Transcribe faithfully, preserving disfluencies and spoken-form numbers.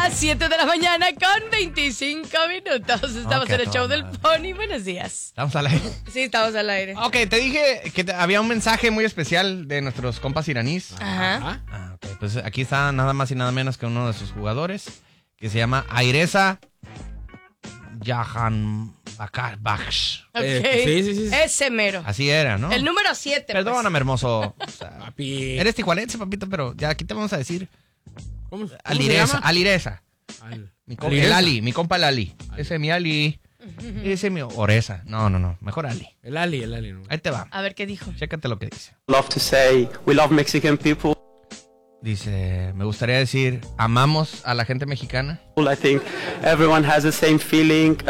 Las siete de la mañana con veinticinco minutos. Estamos Okay, en el show toma. del Pony. Buenos días. Estamos al aire. Sí, estamos al aire. Ok, te dije que te- había un mensaje muy especial de nuestros compas iraníes. Ajá. Ah, ok. Pues aquí está nada más y nada menos que uno de sus jugadores que se llama Aireza Jahan Baksh. Ok. Eh, sí, sí, sí, sí. Ese mero. Así era, ¿no? El número siete. Perdóname, hermoso. O sea, Papi. eres tijuanense, papito, pero ya aquí te vamos a decir ¿Cómo, cómo se Alireza, llama? Alireza. Al- Mi compa, Alireza. el Ali, mi compa el Ali. Ese es mi Ali. Ese es mi Oreza. No, no, no. Mejor Ali. El Ali, el Ali. ¿no? Ahí te va. A ver qué dijo. Chécate lo que dice. love to say we love Mexican people. Dice, me gustaría decir, amamos a la gente mexicana. I think everyone has the same feeling.